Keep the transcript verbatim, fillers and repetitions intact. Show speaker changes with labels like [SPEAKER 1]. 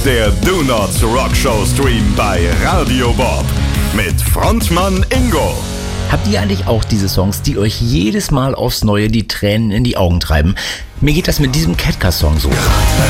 [SPEAKER 1] der Donuts Rock Show Stream bei Radio Bob mit Frontmann Ingo.
[SPEAKER 2] Habt ihr eigentlich auch diese Songs, die euch jedes Mal aufs Neue die Tränen in die Augen treiben? Mir geht das mit diesem Catcar-Song so.